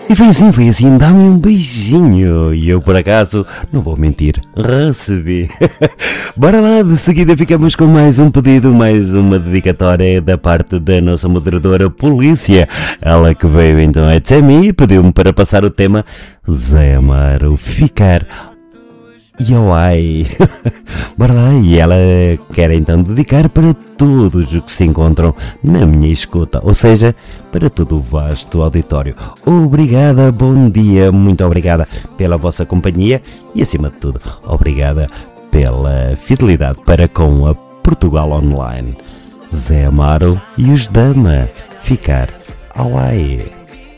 E foi assim, dá-me um beijinho. E eu, por acaso, não vou mentir, recebi. Bora lá, de seguida ficamos com mais um pedido, mais uma dedicatória da parte da nossa moderadora Polícia. Ela que veio então até mim e pediu-me para passar o tema Zé Amaro, Ficar. E eu, ai, bora lá, e ela quer então dedicar para todos os que se encontram na minha escuta, ou seja, para todo o vasto auditório. Obrigada, bom dia, muito obrigada pela vossa companhia e, acima de tudo, obrigada pela fidelidade para com a Portugal Online. Zé Amaro e os Dama, Ficar. Au ai.